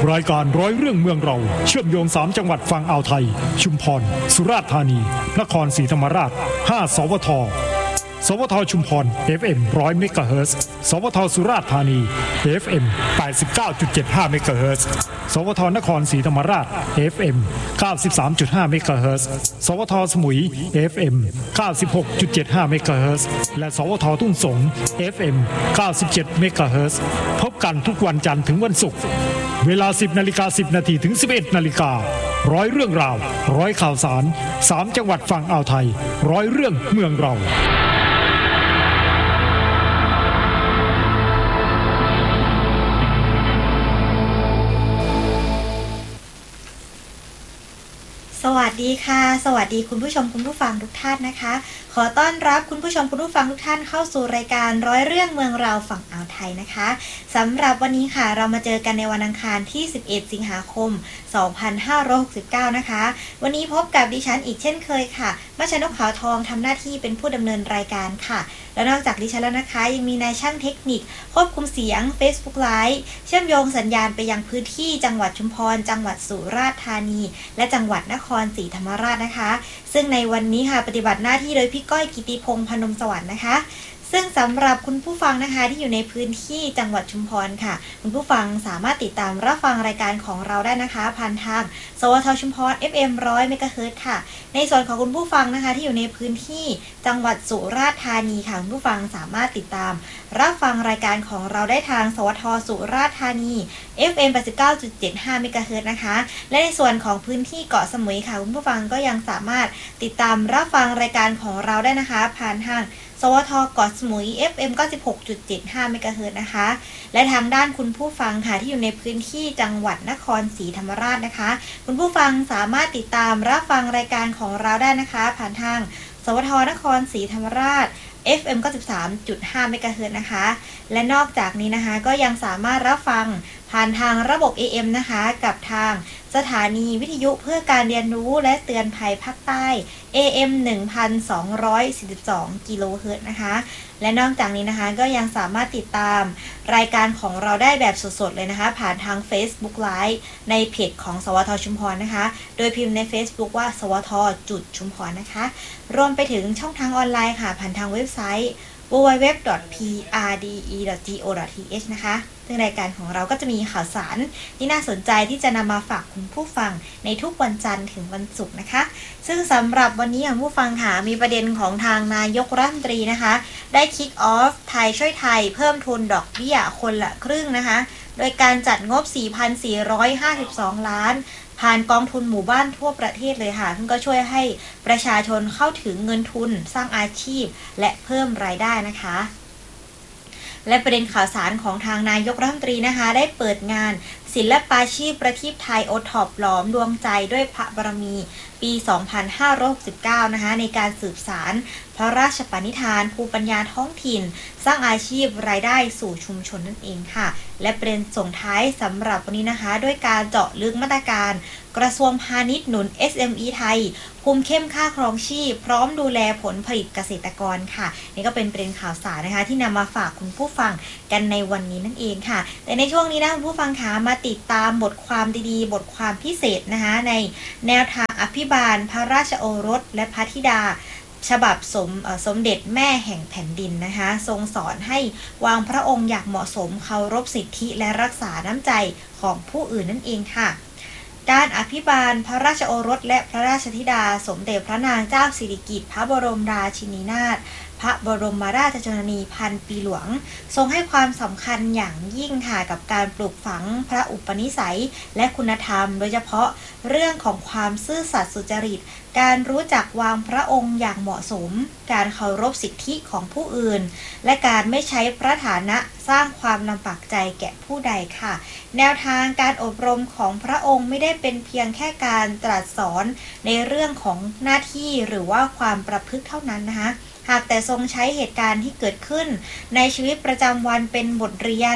รายการร้อยเรื่องเมืองเราเชื่อมโยง3จังหวัดฝั่งอ่าวไทยชุมพรสุราษฎร์ธานีนครศรีธรรมราช5สวทสวทชุมพร FM 100 เมกะเฮิรตซ์สวทสุราษฎร์ธานี FM 89.75 เมกะเฮิรตซ์สวทนครศรีธรรมราช FM 93.5 เมกะเฮิรตซ์สวทสมุย FM 96.75 เมกะเฮิรตซ์และสวททุ่งสง FM 97 เมกะเฮิรตซ์พบกันทุกวันจันทร์ถึงวันศุกร์เวลา 10:10 นถึง 11:00 นร้อยเรื่องราวร้อยข่าวสาร3จังหวัดฝั่งอ่าวไทยร้อยเรื่องเมืองเราสวัสดีค่ะสวัสดีคุณผู้ชมคุณผู้ฟังทุกท่านนะคะขอต้อนรับคุณผู้ชมคุณผู้ฟังทุกท่านเข้าสู่รายการร้อยเรื่องเมืองเราฝั่งอ่าวไทยนะคะสำหรับวันนี้ค่ะเรามาเจอกันในวันอังคารที่11สิงหาคม2569นะคะวันนี้พบกับดิฉันอีกเช่นเคยค่ะมัชนกขาวทองทำหน้าที่เป็นผู้ดำเนินรายการค่ะและนอกจากดิฉันแล้วนะคะยังมีนายช่างเทคนิคควบคุมเสียง Facebook Live เชื่อมโยงสัญญาณไปยังพื้นที่จังหวัดชุมพรจังหวัดสุราษฎร์ธานีและจังหวัดนครศรีธรรมราชนะคะซึ่งในวันนี้ค่ะปฏิบัติหน้าที่โดยพี่ก้อยกิติพงษ์พนมสวรรค์นะคะซึ่งสำหรับคุณผู้ฟังนะคะที่อยู่ในพื้นที่จังหวัดชุมพรค่ะคุณผู้ฟังสามารถติดตามรับฟังรายการของเราได้นะคะผ่านทางสวทชุมพร FM 100 เมกะเฮิรตซ์ค่ะในส่วนของคุณผู้ฟังนะคะที่อยู่ในพื้นที่จังหวัดสุราษฎร์ธานีค่ะคุณผู้ฟังสามารถติดตามรับฟังรายการของเราได้ทางสวทสุราษฎร์ธานี FM 89.75 เมกะเฮิรตซ์นะคะและในส่วนของพื้นที่เกาะสมุยค่ะคุณผู้ฟังก็ยังสามารถติดตามรับฟังรายการของเราได้นะคะผ่านทางสวทเกาะสมุย FM 96.75 เมกะเฮิรตซ์นะคะและทางด้านคุณผู้ฟังค่ะที่อยู่ในพื้นที่จังหวัดนครศรีธรรมราชนะคะคุณผู้ฟังสามารถติดตามรับฟังรายการของเราได้นะคะผ่านทางสวทนครศรีธรรมราช FM 93.5 เมกะเฮิรตซ์นะคะและนอกจากนี้นะคะก็ยังสามารถรับฟังผ่านทางระบบ AM นะคะกับทางสถานีวิทยุเพื่อการเรียนรู้และเตือนภัยภาคใต้ AM 1,242 กิโลเฮิรตซ์นะคะและนอกจากนี้นะคะก็ยังสามารถติดตามรายการของเราได้แบบสดๆเลยนะคะผ่านทาง Facebook Live ในเพจของสวทชุมพรนะคะโดยพิมพ์ใน Facebook ว่าสวทชุมพรนะคะรวมไปถึงช่องทางออนไลน์ค่ะผ่านทางเว็บไซต์ www.prde.go.th นะคะซึ่งรายการของเราก็จะมีข่าวสารที่น่าสนใจที่จะนำมาฝากคุณผู้ฟังในทุกวันจันทร์ถึงวันศุกร์นะคะซึ่งสำหรับวันนี้คุณผู้ฟังค่ะมีประเด็นของทางนายกรัฐมนตรีนะคะได้คิกออฟไทยช่วยไทยเพิ่มทุนดอกเบี้ยคนละครึ่งนะคะโดยการจัดงบ 4,452 ล้านผ่านกองทุนหมู่บ้านทั่วประเทศเลยค่ะซึ่งก็ช่วยให้ประชาชนเข้าถึงเงินทุนสร้างอาชีพและเพิ่มรายได้นะคะและประเด็นข่าวสารของทางนายกรัฐมนตรีนะคะได้เปิดงานศิลปาชีพประทีปไทยโอท็อปหลอมดวงใจด้วยพระบารมีปี 2569 นะคะในการสืบสานพระราชปณิธานภูมิปัญญาท้องถิ่นสร้างอาชีพรายได้สู่ชุมชนนั่นเองค่ะและเป็นส่งท้ายสำหรับวันนี้นะคะด้วยการเจาะลึกมาตรการกระทรวงพาณิชย์หนุน SME ไทยคุมเข้มค่าครองชีพพร้อมดูแลผลผลิตเกษตรกรค่ะนี่ก็เป็นประเด็นข่าวสารนะคะที่นำมาฝากคุณผู้ฟังกันในวันนี้นั่นเองค่ะแต่ในช่วงนี้นะคุณผู้ฟังคะมาติดตามบทความดีๆบทความพิเศษนะคะในแนวทางอภิบาลพระราชโอรสและพระธิดาฉบับสมเด็จแม่แห่งแผ่นดินนะคะทรงสอนให้วางพระองค์อย่างเหมาะสมเคารพสิทธิและรักษาน้ำใจของผู้อื่นนั่นเองค่ะการอภิบาลพระราชโอรสและพระราชธิดาสมเด็จพระนางเจ้าสิริกิติ์พระบรมราชินีนาถพระบรมราชชนนีพันปีหลวงทรงให้ความสำคัญอย่างยิ่งค่ะกับการปลูกฝังพระอุปนิสัยและคุณธรรมโดยเฉพาะเรื่องของความซื่อสัตย์สุจริตการรู้จักวางพระองค์อย่างเหมาะสมการเคารพสิทธิของผู้อื่นและการไม่ใช้พระฐานะสร้างความลำบากใจแก่ผู้ใดค่ะแนวทางการอบรมของพระองค์ไม่ได้เป็นเพียงแค่การตรัสสอนในเรื่องของหน้าที่หรือว่าความประพฤติเท่านั้นนะคะหากแต่ทรงใช้เหตุการณ์ที่เกิดขึ้นในชีวิตประจำวันเป็นบทเรียนเ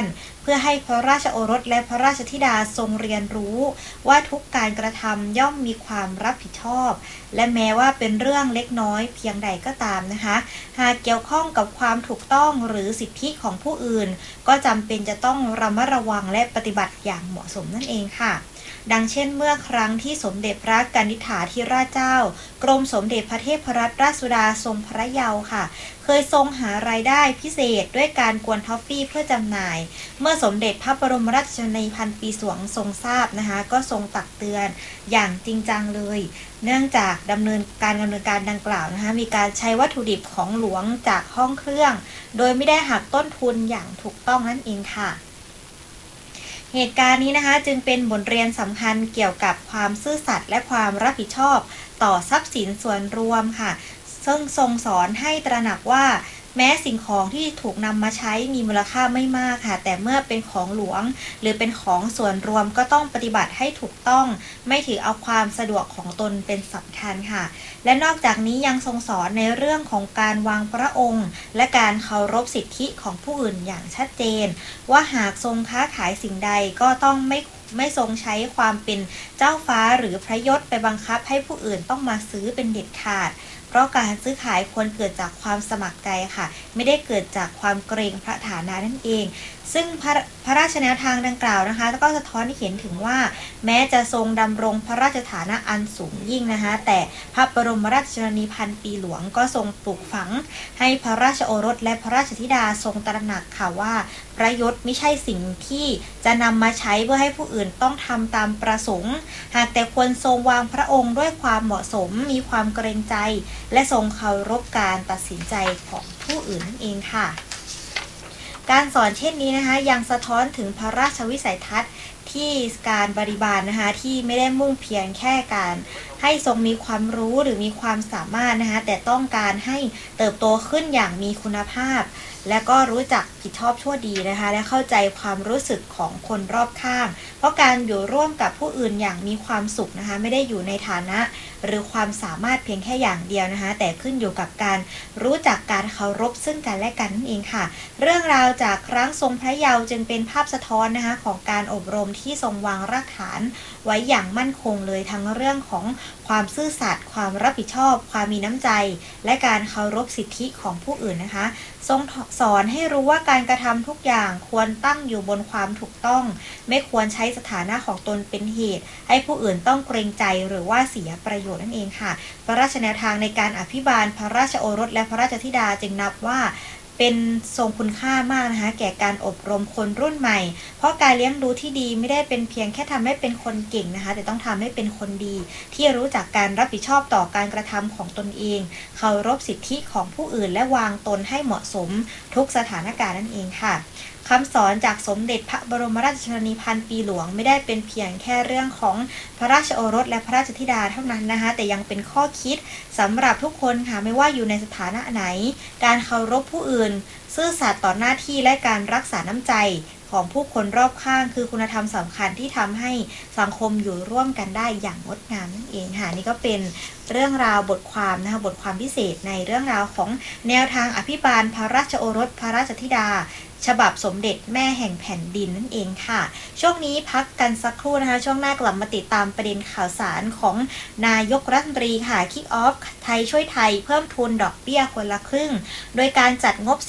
พื่อให้พระราชโอรสและพระราชธิดาทรงเรียนรู้ว่าทุกการกระทำย่อมมีความรับผิดชอบและแม้ว่าเป็นเรื่องเล็กน้อยเพียงใดก็ตามนะคะหากเกี่ยวข้องกับความถูกต้องหรือสิทธิของผู้อื่นก็จำเป็นจะต้องระมัดระวังและปฏิบัติอย่างเหมาะสมนั่นเองค่ะดังเช่นเมื่อครั้งที่สมเด็จพระกนิษฐาธิราชเจ้ากรมสมเด็จพระเทพรัตนราชสุดาทรงพระเยาว์ค่ะเคยทรงหารายได้พิเศษด้วยการกวนทอฟฟี่เพื่อจำหน่ายเมื่อสมเด็จพระบรมราชชนนีพันปีหลวงทรงทราบนะคะก็ทรงตักเตือนอย่างจริงจังเลยเนื่องจากดำเนินการดังกล่าวนะคะมีการใช้วัตถุดิบของหลวงจากห้องเครื่องโดยไม่ได้หักต้นทุนอย่างถูกต้องนั่นเองค่ะเหตุการณ์นี้นะคะจึงเป็นบทเรียนสำคัญเกี่ยวกับความซื่อสัตย์และความรับผิดชอบต่อทรัพย์สินส่วนรวมค่ะซึ่งทรงสอนให้ตระหนักว่าแม้สิ่งของที่ถูกนำมาใช้มีมูลค่าไม่มากค่ะแต่เมื่อเป็นของหลวงหรือเป็นของส่วนรวมก็ต้องปฏิบัติให้ถูกต้องไม่ถือเอาความสะดวกของตนเป็นสำคัญค่ะและนอกจากนี้ยังทรงสอนในเรื่องของการวางพระองค์และการเคารพสิทธิของผู้อื่นอย่างชัดเจนว่าหากทรงค้าขายสิ่งใดก็ต้องไม่ทรงใช้ความเป็นเจ้าฟ้าหรือพระยศไปบังคับให้ผู้อื่นต้องมาซื้อเป็นเด็ดขาดเพราะการซื้อขายควรเกิดจากความสมัครใจค่ะไม่ได้เกิดจากความเกรงพระฐานะนั่นเองซึ่งพระราชแนวทางดังกล่าวนะคะก็สะท้อนให้เห็นถึงว่าแม้จะทรงดำรงพระราชฐานะอันสูงยิ่งนะคะแต่พระบรมราชชนนีพันปีหลวงก็ทรงปลูกฝังให้พระราชโอรสและพระราชธิดาทรงตระหนักค่ะว่าพระยศไม่ใช่สิ่งที่จะนำมาใช้เพื่อให้ผู้อื่นต้องทำตามประสงค์หากแต่ควรทรงวางพระองค์ด้วยความเหมาะสมมีความเกรงใจและทรงเคารพการตัดสินใจของผู้อื่นนั่นเองค่ะการสอนเช่นนี้นะคะยังสะท้อนถึงพระราชวิสัยทัศน์ที่การบริบาลนะคะที่ไม่ได้มุ่งเพียงแค่การให้ทรงมีความรู้หรือมีความสามารถนะคะแต่ต้องการให้เติบโตขึ้นอย่างมีคุณภาพและก็รู้จักผิดชอบชั่วดีนะคะและเข้าใจความรู้สึกของคนรอบข้างเพราะการอยู่ร่วมกับผู้อื่นอย่างมีความสุขนะคะไม่ได้อยู่ในฐานะหรือความสามารถเพียงแค่อย่างเดียวนะคะแต่ขึ้นอยู่กับการรู้จักการเคารพซึ่งกันและกันนั่นเองค่ะเรื่องราวจากครั้งทรงพระเยาว์จึงเป็นภาพสะท้อนนะคะของการอบรมที่ทรงวางรากฐานไว้อย่างมั่นคงเลยทั้งเรื่องของความซื่อสัตย์ความรับผิดชอบความมีน้ำใจและการเคารพสิทธิของผู้อื่นนะคะทรงสอนให้รู้ว่าการกระทำทุกอย่างควรตั้งอยู่บนความถูกต้องไม่ควรใช้สถานะของตนเป็นเหตุให้ผู้อื่นต้องเกรงใจหรือว่าเสียประโยชน์นั่นเองค่ะพระราชแนวทางในการอภิบาลพระราชโอรสและพระราชธิดาจึงนับว่าเป็นทรงคุณค่ามากนะคะแก่การอบรมคนรุ่นใหม่เพราะการเลี้ยงดูที่ดีไม่ได้เป็นเพียงแค่ทำให้เป็นคนเก่งนะคะแต่ต้องทำให้เป็นคนดีที่รู้จักการรับผิดชอบต่อการกระทำของตนเองเคารพสิทธิของผู้อื่นและวางตนให้เหมาะสมทุกสถานการณ์นั่นเองค่ะคำสอนจากสมเด็จพระบรมราชชนนีพันปีหลวงไม่ได้เป็นเพียงแค่เรื่องของพระราชโอรสและพระราชธิดาเท่านั้นนะคะแต่ยังเป็นข้อคิดสำหรับทุกคนค่ะไม่ว่าอยู่ในสถานะไหนการเคารพผู้อื่นซื่อสัตย์ต่อหน้าที่และการรักษาน้ำใจของผู้คนรอบข้างคือคุณธรรมสำคัญที่ทำให้สังคมอยู่ร่วมกันได้อย่างงดงามนั่นเองค่ะนี่ก็เป็นเรื่องราวบทความนะคะบทความพิเศษในเรื่องราวของแนวทางอภิบาลพระราชโอรสพระราชธิดาฉบับสมเด็จแม่แห่งแผ่นดินนั่นเองค่ะช่วงนี้พักกันสักครู่นะคะช่วงหน้ากลับมาติดตามประเด็นข่าวสารของนายกรัฐมนตรีค่ะคิกออฟไทยช่วยไทยเพิ่มทุนดอกเบี้ยคนละครึ่งโดยการจัดงบ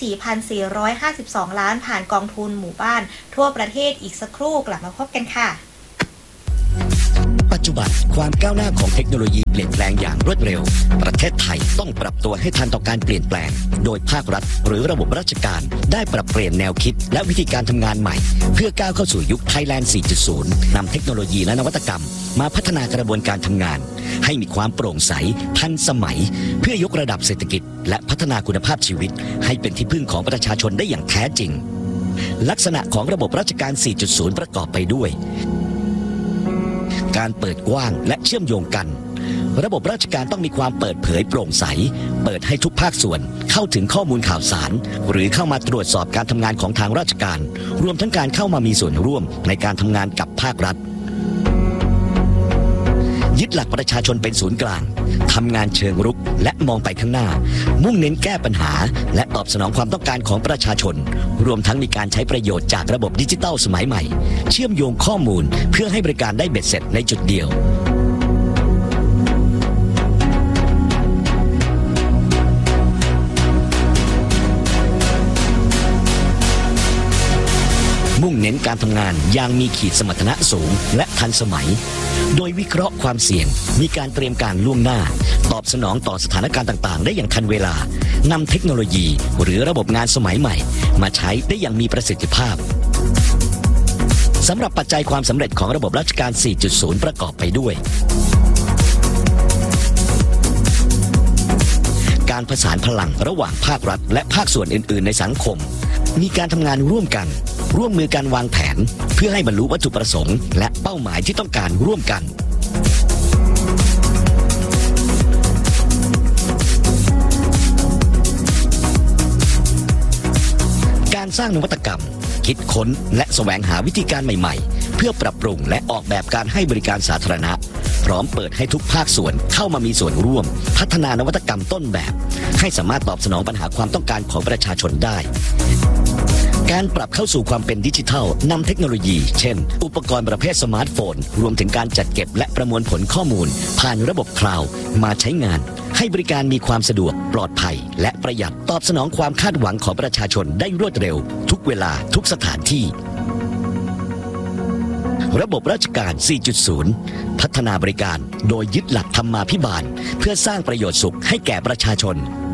4,452 ล้านผ่านกองทุนหมู่บ้านทั่วประเทศอีกสักครู่กลับมาพบกันค่ะปัจจุบันความก้าวหน้าของเทคโนโลยีเปลี่ยนแปลงอย่างรวดเร็วประเทศไทยต้องปรับตัวให้ทันต่อการเปลี่ยนแปลงโดยภาครัฐหรือระบบราชการได้ปรับเปลี่ยนแนวคิดและวิธีการทำงานใหม่เพื่อก้าวเข้าสู่ยุค Thailand 4.0 นำเทคโนโลยีและนวัตกรรมมาพัฒนากระบวนการทำงานให้มีความโปร่งใสทันสมัยเพื่อยกระดับเศรษฐกิจและพัฒนาคุณภาพชีวิตให้เป็นที่พึ่งของประชาชนได้อย่างแท้จริงลักษณะของระบบราชการ 4.0 ประกอบไปด้วยการเปิดกว้างและเชื่อมโยงกันระบบราชการต้องมีความเปิดเผยโปร่งใสเปิดให้ทุกภาคส่วนเข้าถึงข้อมูลข่าวสารหรือเข้ามาตรวจสอบการทำงานของทางราชการรวมทั้งการเข้ามามีส่วนร่วมในการทำงานกับภาครัฐยึดหลักประชาชนเป็นศูนย์กลางทำงานเชิงรุกและมองไปข้างหน้ามุ่งเน้นแก้ปัญหาและตอบสนองความต้องการของประชาชนรวมทั้งมีการใช้ประโยชน์จากระบบดิจิทัลสมัยใหม่เชื่อมโยงข้อมูลเพื่อให้บริการได้เบ็ดเสร็จในจุดเดียวมุ่งเน้นการทำงานอย่างมีขีดสมรรถนะสูงและทันสมัยโดยวิเคราะห์ความเสี่ยงมีการเตรียมการล่วงหน้าตอบสนองต่อสถานการณ์ต่างๆได้อย่างทันเวลานำเทคโนโลยีหรือระบบงานสมัยใหม่มาใช้ได้อย่างมีประสิทธิภาพสำหรับปัจจัยความสำเร็จของระบบราชการ 4.0 ประกอบไปด้วยการผสานพลังระหว่างภาครัฐและภาคส่วนอื่นๆในสังคมมีการทำงานร่วมกันร่วมมือกันวางแผนเพื่อให้บรรลุวัตถุประสงค์และเป้าหมายที่ต้องการร่วมกันการสร้างนวัตกรรมคิดค้นและแสวงหาวิธีการใหม่ๆเพื่อปรับปรุงและออกแบบการให้บริการสาธารณะพร้อมเปิดให้ทุกภาคส่วนเข้ามามีส่วนร่วมพัฒนานวัตกรรมต้นแบบให้สามารถตอบสนองปัญหาความต้องการของประชาชนได้การปรับเข้าสู่ความเป็นดิจิทัลนำเทคโนโลยีเช่นอุปกรณ์ประเภทสมาร์ทโฟนรวมถึงการจัดเก็บและประมวลผลข้อมูลผ่านระบบคลาวด์มาใช้งานให้บริการมีความสะดวกปลอดภัยและประหยัดตอบสนองความคาดหวังของประชาชนได้รวดเร็วทุกเวลาทุกสถานที่ระบบราชการ 4.0 พัฒนาบริการโดยยึดหลักธรรมาภิบาลเพื่อสร้างประโยชน์สุขให้แก่ประชาชน